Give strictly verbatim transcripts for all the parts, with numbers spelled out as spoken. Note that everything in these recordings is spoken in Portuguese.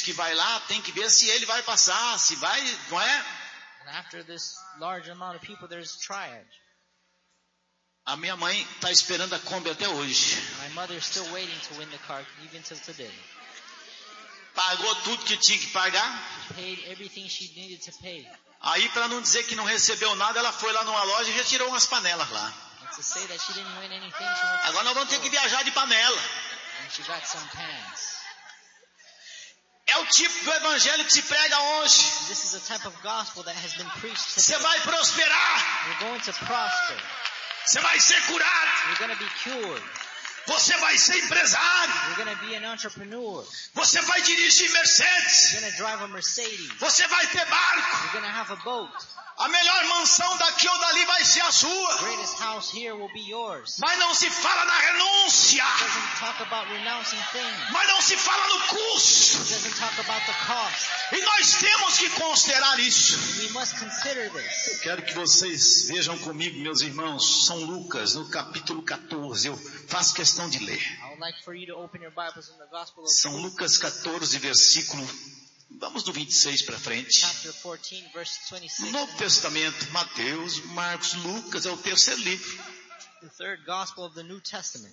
que vai lá tem que ver se ele vai passar, se vai, não é? And after this large amount of people, there's triage. A minha mãe está esperando a Kombi até hoje. My mother is still waiting to win the car, even till today. Pagou tudo que tinha que pagar. She paid everything she needed to pay. Aí, para não dizer que não recebeu nada, ela foi lá numa loja e retirou umas panelas lá. And to say that she didn't win anything, she went to Agora nós vamos ter que viajar de panela. and she got some pans. É o tipo do evangelho que se prega hoje. This is the type of gospel that has been preached Você today. vai prosperar. You're going to prosper. Você vai ser curado. You're going to be cured. Você vai ser empresário. You're going to be an entrepreneur. Você vai dirigir Mercedes. You're going to drive a Mercedes. Você vai ter barco. You're going to have a boat. A melhor mansão daqui ou dali vai ser a sua. Greatest house here will be yours. Mas não se fala na renúncia. It doesn't talk about renouncing things. Mas não se fala no custo. It doesn't talk about the cost. E nós temos que considerar isso. We must consider this. Quero que vocês vejam comigo, meus irmãos, São Lucas, no capítulo catorze. Eu faço questão de ler. I would like for you to open your Bibles in the Gospel of São Lucas catorze, versículo... Vamos do vinte e seis para frente. chapter fourteen, verse No twenty-six. Novo Testamento, Mateus, Marcos, Lucas, é o terceiro livro. The third Gospel of the New Testament.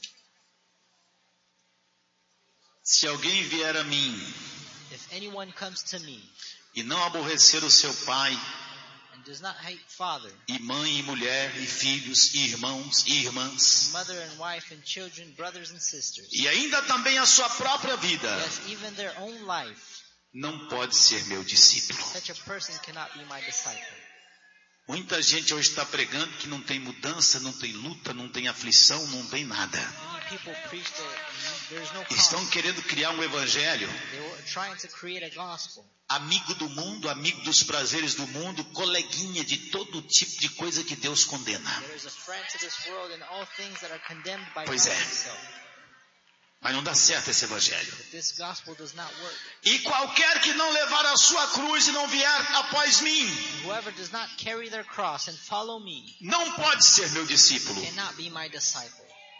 Se alguém vier a mim If anyone comes to me e não aborrecer o seu pai, and does not hate father, e mãe, e mulher, e filhos, e irmãos, e irmãs, mother and wife and children, brothers and sisters, e ainda também a sua própria vida, yes, even their own life, não pode ser meu discípulo. such a person cannot be my disciple. Muita gente hoje está pregando que não tem mudança, não tem luta, não tem aflição, não tem nada. Many people preach that there's no Estão cost. querendo criar um evangelho They were trying to create a gospel. amigo do mundo, amigo dos prazeres do mundo, coleguinha de todo tipo de coisa que Deus condena. There is a friend to this world and all things that are condemned by Pois God é. himself. Mas não dá certo esse evangelho. But this gospel does not work. E qualquer que não levar a sua cruz e não vier após mim, Whoever does not carry their cross and follow me não pode ser meu discípulo. cannot be my disciple.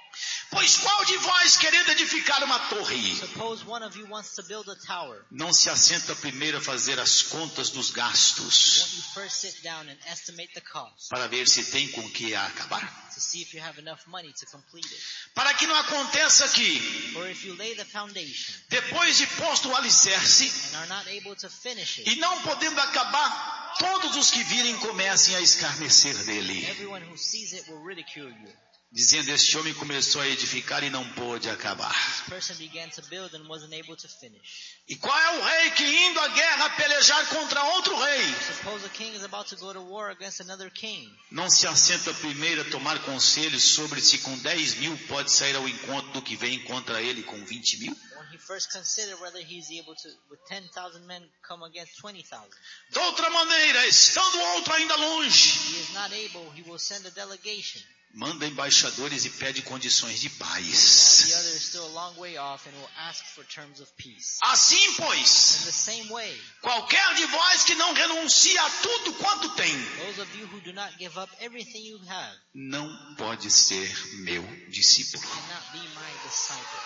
Pois qual de vós, querendo edificar uma torre, Suppose one of you wants to build a tower. não se assenta primeiro a fazer as contas dos gastos, Won't you first sit down and estimate the cost para ver se tem com que acabar? to see if you have enough money to complete it? Para que não aconteça que, Or if you lay the foundation depois de posto o alicerce, and are not able to finish it, e não podendo acabar, todos os que virem comecem a escarnecer dele, everyone who sees it will ridicule you. dizendo: este homem começou a edificar e não pôde acabar. This person began to build and wasn't able to finish. E qual é o rei que, indo à guerra pelejar contra outro rei, Suppose a king is about to go to war against another king. não se assenta primeiro a tomar conselhos sobre se com dez mil pode sair ao encontro do que vem contra ele com vinte mil? Won't he first consider whether he's able to, with ten thousand men, come against twenty thousand? De outra maneira, estando outro ainda longe, He is not able, he will send a delegation. manda embaixadores e pede condições de While paz. the other is still a long way off and will ask for terms of peace. Assim, pois, In the same way, qualquer de vós que não renuncia a tudo quanto tem, those of you who do not give up everything you have não pode ser meu discípulo. cannot be my disciple.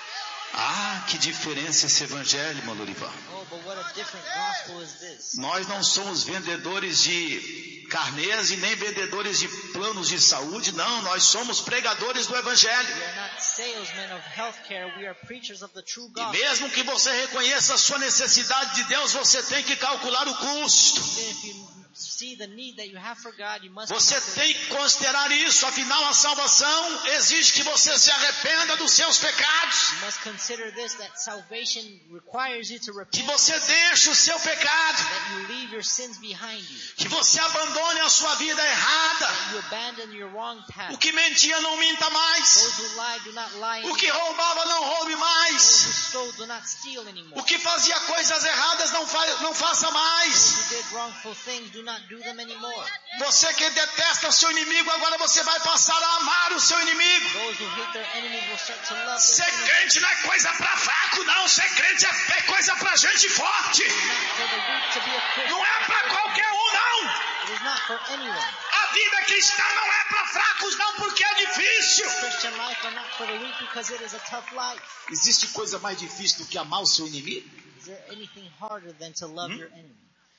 Ah, que diferença esse evangelho, Malurivan. Oh, but what a different gospel is this. Nós não somos vendedores de carnês e nem vendedores de planos de saúde, não, nós somos pregadores do evangelho. We are not salesmen of healthcare, we are preachers of the true E gospel. mesmo que você reconheça a sua necessidade de Deus, você tem que calcular o custo. Even if you see the need that you have for God, you must Você consider tem que considerar isso, afinal a salvação exige que você se arrependa dos seus pecados, You must consider this, that salvation requires you to que repent, você deixe o seu pecado, that you leave your sins behind you, que você abandone a sua vida errada. that you abandon your wrong path. O que mentia não minta mais, Those who lie do not lie o anymore. que roubava não roube Those mais, who stole do not steal anymore. o que fazia coisas erradas não, fa não faça Those mais. who did wrongful things do not do them anymore. Você que detesta o seu inimigo, agora você vai passar a amar o seu inimigo. Those who hate their enemies will start to love Ser their enemies. crente não é coisa pra fraco, não. Ser crente é, é coisa pra gente forte. It is not for the weak to be a Christian. Não é pra qualquer um, não. It is not for anyone. A vida cristã não é pra fracos, não, porque é difícil. Christian life are not for the weak because it is a tough life. Existe coisa mais difícil do que amar o seu inimigo? Is there anything harder than to love Hum? your enemy?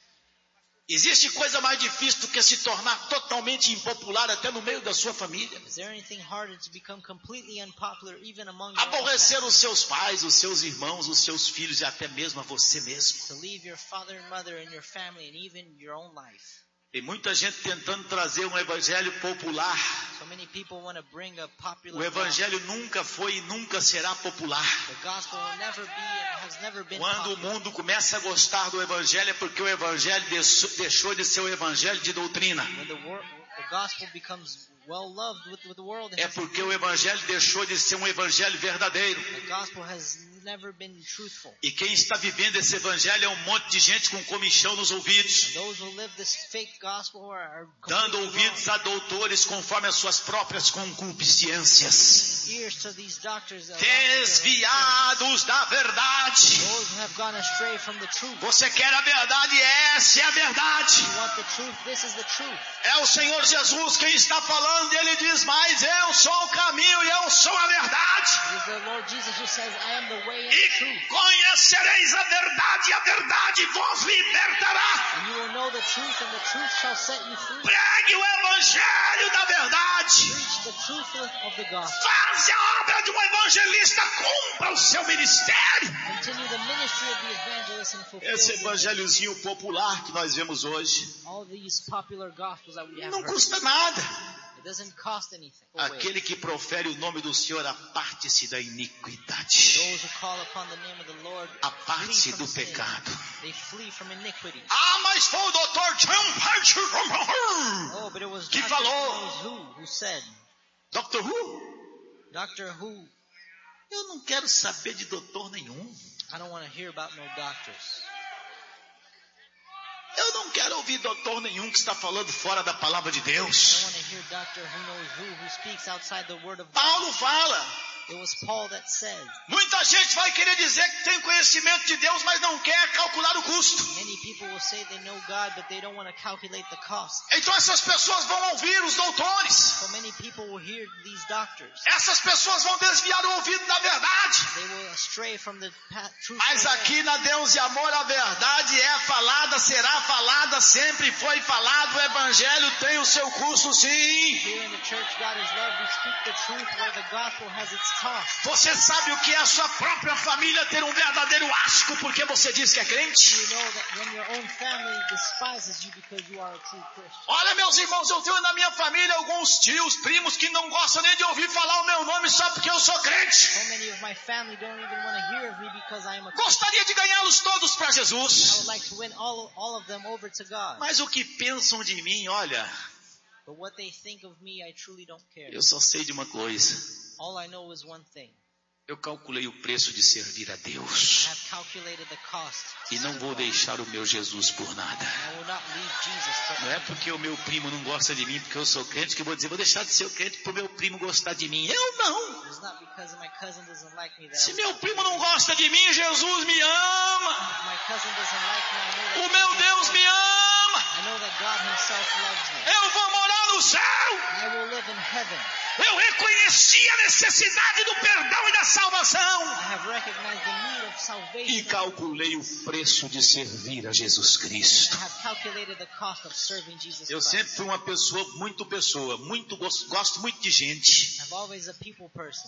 Existe coisa mais difícil do que se tornar totalmente impopular até no meio da sua família. Is there anything harder to become completely unpopular even among your own Aborrecer family? os seus pais, os seus irmãos, os seus filhos e até mesmo a você mesmo. To leave your father and mother and your family and even your own life. Tem muita gente tentando trazer um evangelho popular. So many people want to bring a popular O evangelho nunca foi e nunca será popular. gospel. The gospel will never be and has never been Quando o popular. mundo começa a gostar do evangelho é porque o evangelho deixou de ser o evangelho de doutrina. When the, wor- the gospel becomes well loved with, with the world, it É has porque o evangelho deixou de ser um evangelho verdadeiro. the gospel has never been truthful. E quem está vivendo esse evangelho é um monte de gente com comichão nos ouvidos, And those who live this fake gospel are, are dando completely ouvidos a doutores conforme as suas próprias concupiscências, wrong. Ears to these doctors along with their own desviados da verdade. faith. Those who have gone astray from the truth. Você quer a verdade? Essa é a verdade. You want the truth? This is the truth. É o Senhor Jesus quem está falando, e Ele diz, mas eu sou o caminho e eu sou a verdade. It is the Lord Jesus who says, I am the way and the E truth. conhecereis a verdade, e a verdade vos libertará. And you will know the truth, and the truth shall set you free. Pregue o evangelho da verdade. Preach the truth of the gospel. Faça a obra de um evangelista, cumpra o seu ministério. Continue the ministry of the evangelist and fulfill Esse the- evangelhozinho popular que nós vemos hoje all these popular gospels that we have não heard. custa nada. It doesn't cost anything. Oh, wait. Aquele que profere o nome do Senhor, aparte-se da iniquidade, Those who call upon the name of the Lord flee aparte-se from do sin. pecado. They flee from iniquity. Ah, mas foi o doutor John Parcher Oh, but it was que Doctor falou. Who who said, Doctor Who? Doctor Who, Eu não quero saber de doutor nenhum. I don't want to hear about no doctors. Eu não quero ouvir doutor nenhum que está falando fora da palavra de I Deus. don't want to hear Doctor Who knows who who speaks outside the word of God. Paulo fala. It was Paul that said, Muita gente vai querer dizer que tem conhecimento de Deus, mas não quer calcular o custo. many people will say they know God, but they don't want to calculate the cost. Então essas pessoas vão ouvir os doutores. So many people will hear these doctors. Essas pessoas vão desviar o ouvido da verdade. They will astray from the path, truth. Mas aqui na Deus e Amor a verdade é falada, será falada, sempre foi falado. O evangelho tem o seu custo, sim. Here in the church, God is love. We speak the truth where the gospel has its cost. Você sabe o que é a sua própria família ter um verdadeiro asco porque você diz que é crente? You know that when your own family despises you because you are a true Christian. Olha, meus irmãos, eu tenho na minha família alguns tios, primos que não gostam nem de ouvir falar o meu nome só porque eu sou crente. So many of my family don't even want to hear of me because I am a Christian. Gostaria de ganhá-los todos para I Jesus. would like to win all, all of them over to God. Mas o que pensam de mim, olha, But what they think of me, I truly don't care. eu só sei de uma coisa. All I know is one thing. Eu calculei o preço de servir a I Deus. have calculated the cost. E não vou deixar o meu Jesus por nada. I will not leave Jesus for Não é porque o meu primo não gosta de mim, porque eu sou crente, que eu vou dizer, vou deixar de ser crente para o meu primo gostar de mim. Eu não. It's not because my cousin doesn't like me that Se I meu primo não gosta de mim, Jesus me ama. If my cousin doesn't like me, I know O that meu Deus me ama. I know that God himself loves me. Eu vou morar no céu. I will live in heaven. Eu reconheci a necessidade do perdão e da salvação. I have recognized the need of E salvation. calculei o preço de servir a Jesus Cristo. I have calculated the cost of serving Jesus Eu Christ. sempre fui uma pessoa, muito pessoa, muito gosto, gosto muito de gente. I'm always a people person.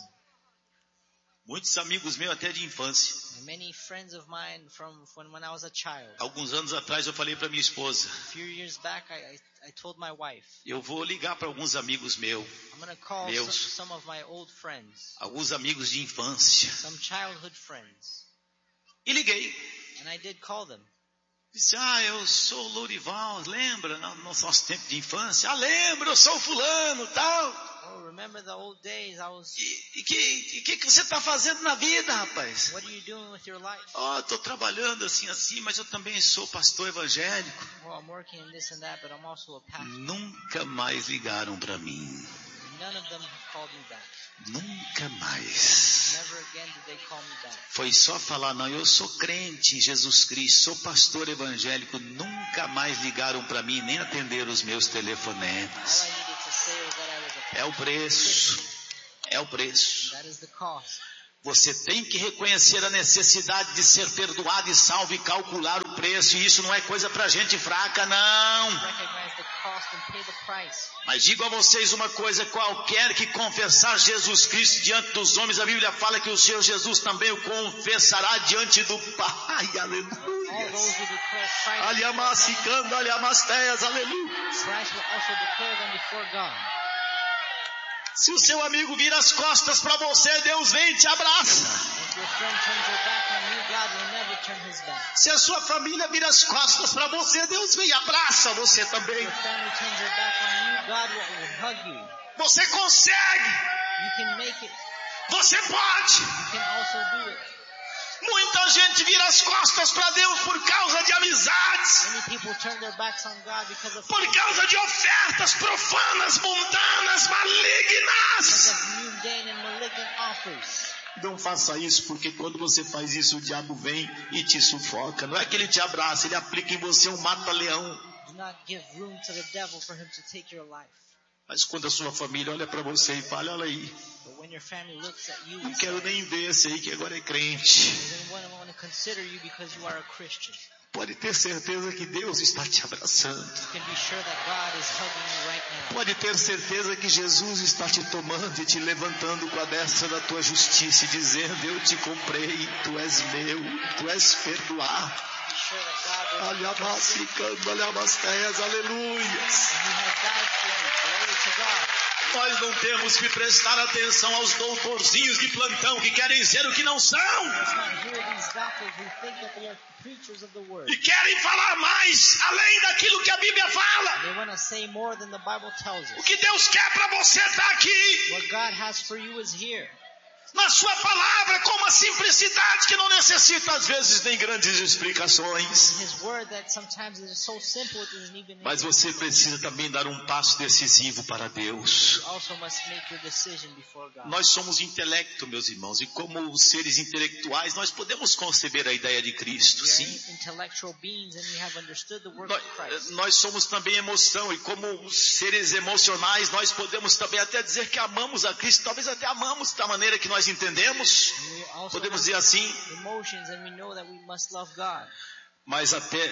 Muitos amigos meus até de infância. And many friends of mine from when, when I was a child. Alguns anos atrás eu falei para minha esposa, A few years back, I, I, I told my wife, eu vou ligar para alguns amigos meus, I'm going to call Meus. some, some of my old friends, alguns amigos de infância. some childhood friends. E liguei. And I did call them. Disse, ah, eu sou o Lourival, lembra? No nosso tempo de infância. Ah, lembro, eu sou o fulano, tal. Oh, remember the old days? I was. E o que, e que, que você está fazendo na vida, rapaz? What are you doing with your life? Ó, oh, estou trabalhando assim, assim, mas eu também sou pastor evangélico. Well, I'm working in this and that, but I'm also a pastor. Nunca mais ligaram para mim. None of them have called me back. Nunca mais. Never again did they call me back. Foi só falar, não, eu sou crente em Jesus Cristo, sou pastor evangélico. Nunca mais ligaram para mim, nem atenderam os meus All telefonemas. I needed to say was that I was a É o preço. É o preço. That is the cost. Você tem que reconhecer a necessidade de ser perdoado e salvo e calcular o preço. E isso não é coisa para gente fraca, não. Recognize the cost and pay the price. Mas digo a vocês uma coisa, qualquer que confessar Jesus Cristo diante dos homens, a Bíblia fala que o Senhor Jesus também o confessará diante do Pai. Aleluia. All those who declare Christ, Aliamasicando, aliamasteias, aleluia. Christ will also declare them before God. Se o seu amigo vira as costas para você, Deus vem e te abraça. If your friend turns her back on you, God will never turn his back. Se a sua família vira as costas para você, Deus vem e abraça você também. If your family turns her back on you, God will, will hug you. Você consegue. You can make it. Você pode. You can also do it. Muita gente vira as costas para Deus por causa de amizades, Many people turn their backs on God because of por causa de ofertas profanas, mundanas, malignas. because of mundane and malignant offers. Não faça isso, porque quando você faz isso, o diabo vem e te sufoca. Não é que ele te abraça, ele aplica em você um mata-leão. Do not give room to the devil for him to take your life. Mas quando a sua família olha para você e fala, olha aí, But when your family looks at you não and quero says, nem ver esse aí que agora é crente. "They won't want to consider you because you are a Christian." Pode ter certeza que Deus está te abraçando. You can be sure that God is hugging you right now. Pode ter certeza que Jesus está te tomando e te levantando com a destra da tua justiça e dizendo, eu te comprei, tu és meu, tu és perdoado. Be sure that God will Aliamasicando, aliamasteias, aleluias. He has died for you. Glory to God. Nós não temos que prestar atenção aos doutorzinhos de plantão que querem dizer o que não são. Let's not hear these doctors who think that they are preachers of the word. E querem falar mais além daquilo que a Bíblia fala. They want to say more than the Bible tells O us. que Deus quer para você está aqui. What God has for you is here. Na sua palavra, com uma simplicidade que não necessita às vezes nem grandes explicações. His word that sometimes it is so simple it doesn't even. Mas você precisa também dar um passo decisivo para Deus. You also must make your decision before God. Nós somos intelecto, meus irmãos, e como seres intelectuais, nós podemos conceber a ideia de Cristo, We are sim. intellectual beings and we have understood the work Nós, of Christ. nós somos também emoção, e como seres emocionais, nós podemos também até dizer que amamos a Cristo, talvez até amamos da maneira que nós entendemos, We also podemos have dizer assim, emotions and we know that we must love God. mas até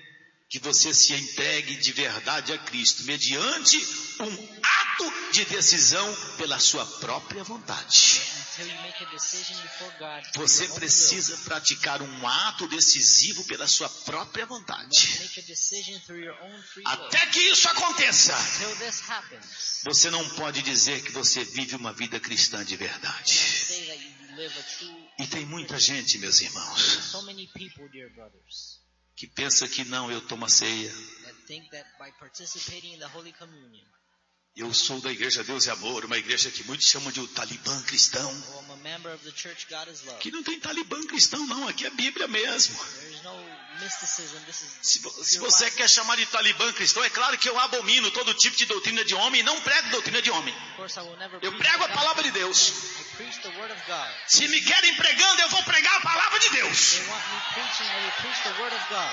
que você se entregue de verdade a Cristo, mediante um ato de decisão pela sua própria vontade. Until you make a decision before God. Você your own precisa praticar um ato decisivo pela sua própria will. vontade. Make a decision through your own free will. Até que isso aconteça, Until this happens, você não pode dizer que você vive uma vida cristã de you cannot verdade. say that you live a true. E tem muita gente, meus irmãos, So many people, dear brothers, que pensa que não, eu tomo a ceia. that think that by participating in the Holy Communion, Eu sou da Igreja Deus e Amor, uma igreja que muitos chamam de o Talibã cristão. oh, I'm a member of the church God is love. Aqui não tem Talibã cristão não, aqui é Bíblia mesmo. There is no mysticism. This is Se, vo- se pure você Bible. quer chamar de Talibã cristão, é claro que eu abomino todo tipo de doutrina de homem e não prego doutrina de homem. Of course, I will never Eu preach prego a the palavra de gospel. Deus. I preach the word of God. Se me querem pregando, eu vou pregar a palavra de Deus. They want me preaching, I will preach the word of God.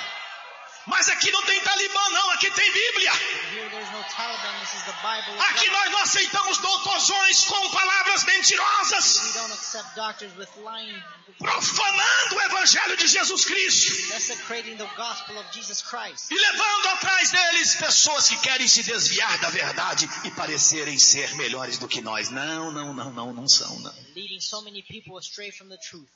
Mas aqui não tem Talibã não, aqui tem Bíblia. Here there's no Taliban, this is the Bible of Aqui God. nós não aceitamos doutorzões com palavras mentirosas, We don't accept doctors with lying, profanando o Evangelho de Jesus Cristo desecrating the gospel of Jesus Christ. e levando atrás deles pessoas que querem se desviar da verdade e parecerem ser melhores do que nós. Não, não, não, não, não são, não. Leading so many people astray from the truth.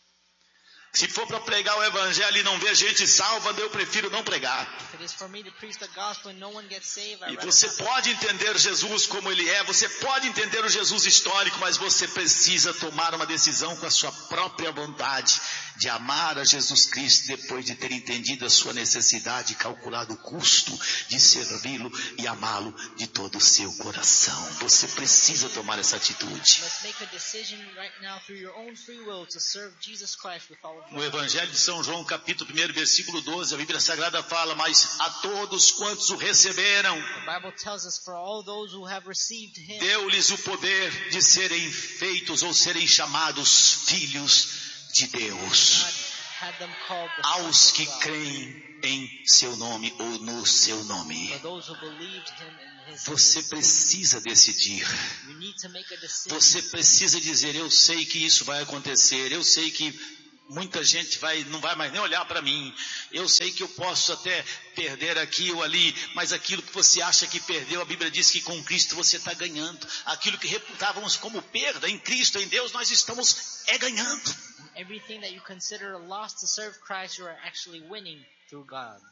Se for para pregar o Evangelho e não ver gente salva, eu prefiro não pregar. If it is for me to preach the gospel and no one gets saved, I E rather você not. pode entender Jesus como ele é, você pode entender o Jesus histórico, mas você precisa tomar uma decisão com a sua própria vontade de amar a Jesus Cristo depois de ter entendido a sua necessidade e calculado o custo de servi-lo e amá-lo de todo o seu coração. Você precisa tomar essa atitude. Must make a decision right now through your own free will to serve Jesus Christ with all of No your Evangelho de São João, capítulo um, versículo doze, a Bíblia Sagrada fala, mas a todos quantos o receberam, The Bible tells us for all those who have received him, deu-lhes o poder de serem feitos ou serem chamados filhos de Deus. God had them called the aos sons que of God. creem em seu nome ou no seu nome. For those who believed him in his Você name. precisa decidir. You need to make a decision. Você precisa dizer, eu sei que isso vai acontecer, eu sei que muita gente vai, não vai mais nem olhar para mim, eu sei que eu posso até perder aqui ou ali, mas aquilo que você acha que perdeu, a Bíblia diz que com Cristo você está ganhando. Aquilo que reputávamos como perda, em Cristo, em Deus, nós estamos é ganhando. Everything that you consider a loss to serve Christ, you are actually winning through God.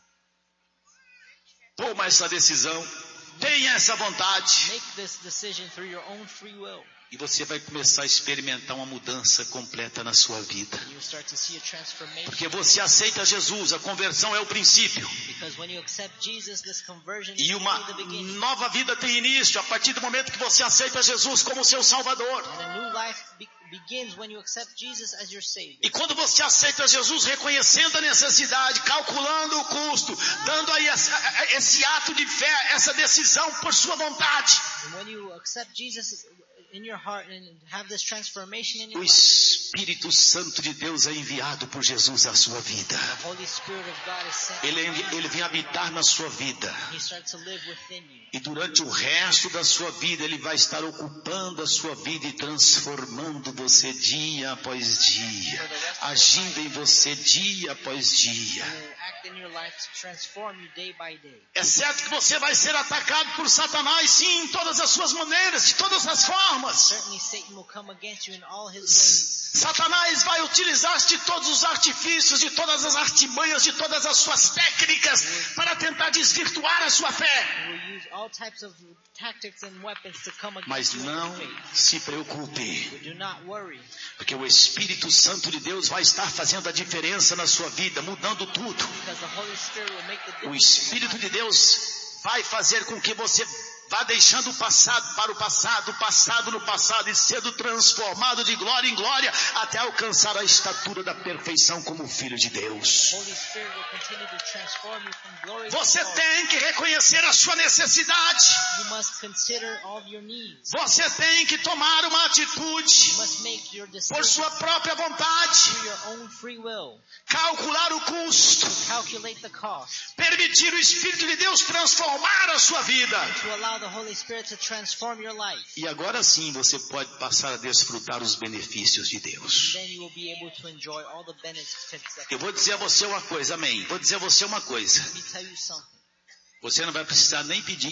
Toma essa decisão, tenha essa vontade, Make this decision through your own free will. e você vai começar a experimentar uma mudança completa na sua vida. You start to see a transformation. Porque você aceita Jesus, a conversão é o princípio. Because when you accept Jesus, this conversion is E uma only the beginning. nova vida tem início a partir do momento que você aceita Jesus como seu Salvador. And a new life be- begins when you accept Jesus as your Savior. E quando você aceita Jesus reconhecendo a necessidade, calculando o custo, dando aí esse, esse ato de fé, essa decisão por sua vontade, And when you accept Jesus in your heart and have this transformation in o your life, Espírito Santo de Deus é enviado por Jesus à sua vida. the Holy Spirit of God is sent. Ele, ele vem habitar na sua vida. He starts to live within you. E durante o resto da sua vida, Ele vai estar ocupando a sua vida e transformando você dia após dia. Agindo em você dia após dia. He will act in your life to transform you day by day. É certo que você vai ser atacado por Satanás, sim, em todas as suas maneiras, de todas as formas. Certainly Satan will come against you in all his ways. Satanás vai utilizar de todos os artifícios, de todas as artimanhas, de todas as suas técnicas para tentar desvirtuar a sua fé. He will use all types of tactics and weapons to come Mas against you in não your faith. se preocupe, But do not worry, porque o Espírito Santo de Deus vai estar fazendo a diferença na sua vida, mudando tudo. because the Holy Spirit will make the O difference. Espírito de Deus vai fazer com que você vá deixando o passado para o passado, o passado no passado, e sendo transformado de glória em glória até alcançar a estatura da perfeição como filho de Deus. Holy Spirit will continue to transform you from glory to Você glory. tem que reconhecer a sua necessidade. You must consider all of your needs. Você tem que tomar uma You atitude must make your por decision sua própria vontade, through your own free will. calcular o custo, Calculate the cost. permitir o Espírito de Deus transformar a sua vida. To allow the Holy Spirit to transform your life. E agora sim você pode passar a desfrutar os benefícios de Deus. Then you will be able to enjoy all the benefits that Eu vou dizer a você uma coisa, amém. Vou dizer a você uma coisa. Let me tell you something. Você não vai precisar nem pedir.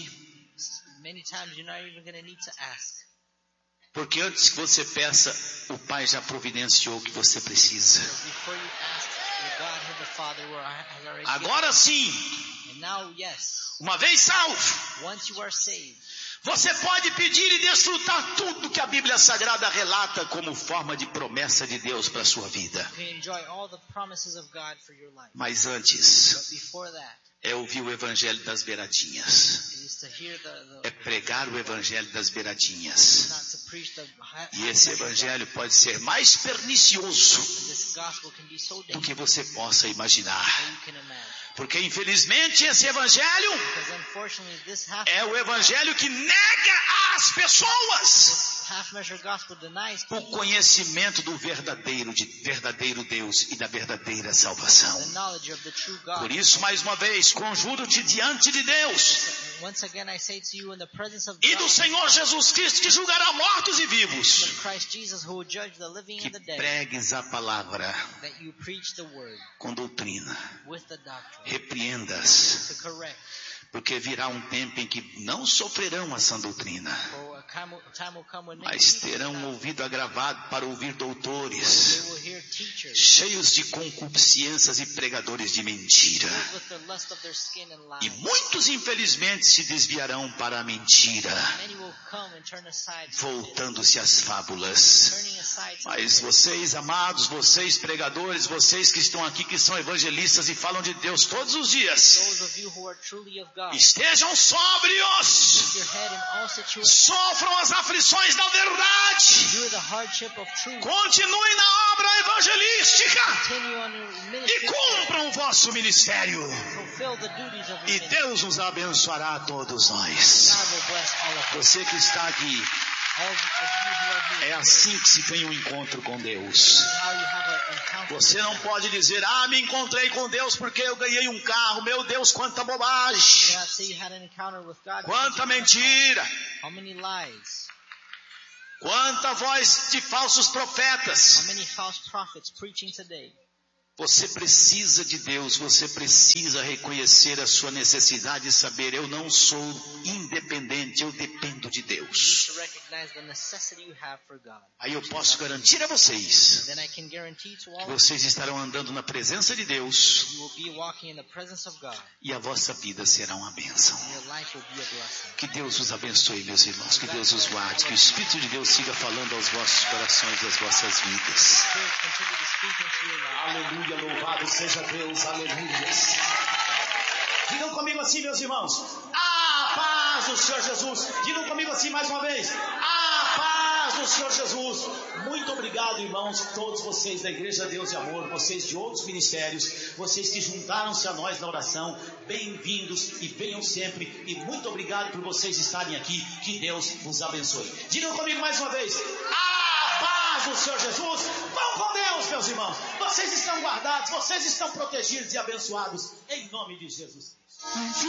Many times you're not even going to need to ask. Porque antes que você peça, o Pai já providenciou o que você precisa. Before you ask, your God, the Father, has already Agora sim, given. And now, yes, uma vez salvo, once you are saved, você pode pedir e desfrutar tudo que a Bíblia Sagrada relata como forma de promessa de Deus para a sua vida. you can enjoy all the promises of God for your life. Mas antes, But before that, é ouvir o Evangelho das Beiradinhas. it is to hear the, É the pregar o Evangelho das Beiradinhas. not to preach the high, E esse Evangelho pode ser mais pernicioso this gospel can be so do dangerous que você possa imaginar. that you can imagine. Porque infelizmente esse Evangelho Because unfortunately, this half é o Evangelho que nega às pessoas half measure gospel denies o people conhecimento do verdadeiro, de verdadeiro Deus e da verdadeira salvação. the knowledge of the true God. Por isso, mais uma vez, conjuro-te diante de Deus Once again, I say to you, in the presence of e God, do Senhor Jesus Cristo, que julgará mortos e vivos, of Christ Jesus, who will judge the living que and the dead, pregues a palavra that you preach the word com doutrina, with the doctrine repreendas, to correct. porque virá um tempo em que não sofrerão a sã doutrina, For a time will, time will come when many mas people terão will um not- ouvido agravado para ouvir doutores, they will hear teachers cheios de concupiscências e pregadores de mentira. filled with the lust of their skin and E lies. muitos, infelizmente, se desviarão para a mentira, Many will come and turn aside, voltando-se às fábulas. turning aside to Mas the vocês, amados, vocês pregadores, vocês que estão aqui, que são evangelistas e falam de Deus todos os dias, those of you who are truly of God. estejam sóbrios, Keep your head in all situations. sofram as aflições da verdade, Endure the hardship of truth. continuem na obra evangelística Continue on your e ministry. cumpram o vosso ministério. Fulfill the duties of your E ministry. Deus nos abençoará a todos nós. God will bless all of us. Você que está aqui, All of you who are here é today. assim que se tem um encontro com Deus. How you have an encounter Você não pode dizer, ah, me encontrei com Deus porque eu ganhei um carro. Meu Deus, quanta bobagem. Quanta mentira. How many lies? Quanta voz de falsos profetas. How many false prophets preaching today? Você precisa de Deus, você precisa reconhecer a sua necessidade e saber, eu não sou independente, eu dependo de Deus. Aí eu posso garantir a vocês que vocês estarão andando na presença de Deus e a vossa vida será uma bênção. Que Deus os abençoe, meus irmãos, que Deus os guarde, que o Espírito de Deus siga falando aos vossos corações e às vossas vidas. Aleluia. Louvado seja Deus, aleluia. Digam comigo assim, meus irmãos, a paz do Senhor Jesus. Digam comigo assim mais uma vez, a paz do Senhor Jesus. Muito obrigado, irmãos, todos vocês da Igreja Deus e Amor, vocês de outros ministérios, vocês que juntaram-se a nós na oração, bem-vindos e venham sempre, e muito obrigado por vocês estarem aqui, que Deus vos abençoe. Digam comigo mais uma vez, a paz do Senhor Jesus. Vão com Deus, meus irmãos. Vocês estão guardados, vocês estão protegidos e abençoados em nome de Jesus.